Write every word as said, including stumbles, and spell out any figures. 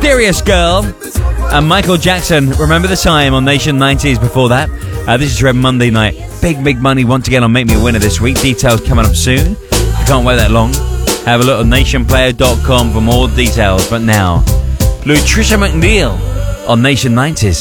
Mysterious Girl and Michael Jackson. Remember the time on Nation nineties before that? Uh, this is Red Monday night. Big, big money once again on Make Me a Winner this week. Details coming up soon. Can't wait that long. Have a look at nation player dot com for more details. But now, Lutricia McNeil on Nation nineties.